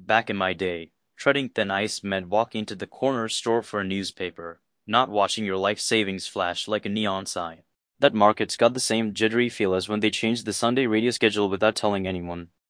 Back in my day, treading thin ice meant walking to the corner store for a newspaper, not watching your life savings flash like a neon sign. That market's got the same jittery feel as when they changed the Sunday radio schedule without telling anyone.